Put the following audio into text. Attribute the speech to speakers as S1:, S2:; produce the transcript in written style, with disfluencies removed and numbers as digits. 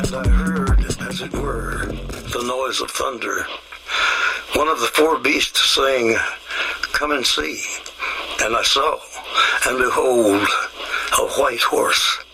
S1: And I heard, as it were, the noise of thunder. One of the four beasts saying, "Come and see." And I saw, and behold, a white horse.